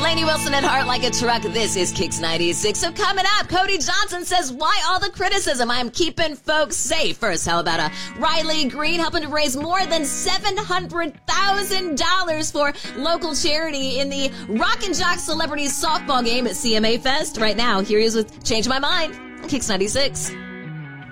Lainey Wilson and Heart Like a Truck. This is Kicks 96. So coming up, Cody Johnson says, why all the criticism? I'm keeping folks safe. First, how about Riley Green helping to raise more than $700,000 for local charity in the Rock and Jock Celebrities softball game at CMA Fest. Right now, here he is with Change My Mind on Kicks 96.